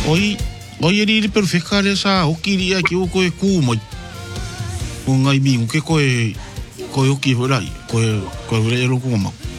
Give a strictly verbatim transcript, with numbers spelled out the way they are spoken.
Oi, oi e riri peru whekare sa hoki ria ki o koe kūmoi. O ngai mingu ke koe, koe hoki horai, koe, koe ure e roko mau.